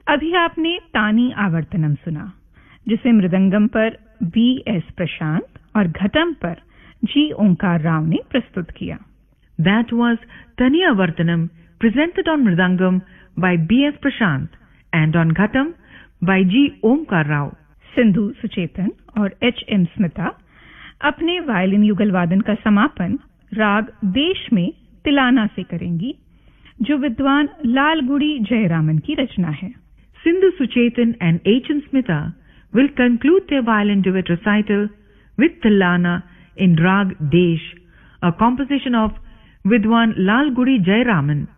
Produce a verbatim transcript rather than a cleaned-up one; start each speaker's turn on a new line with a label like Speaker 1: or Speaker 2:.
Speaker 1: अभी आपने तानी आवर्तनम सुना, जिसे मृदंगम पर बी एस प्रशांत और घटम पर जी ओंकार राव ने प्रस्तुत किया।
Speaker 2: That was Tani Avartanam, presented on mridangam by B S Prashant and on ghatam by G Omkar Rao.
Speaker 1: Sindhu Suchetan और एच एम स्मिता अपने वायलिन युगल वादन का समापन राग देश में तिलाना से करेंगी, जो विद्वान लालगुड़ी जयरामन की रचना है।
Speaker 2: Sindhu Suchetan and H M Smita will conclude their violin duet recital with Tilana in Rag Desh, a composition of Vidwan Lalgudi Jayaraman.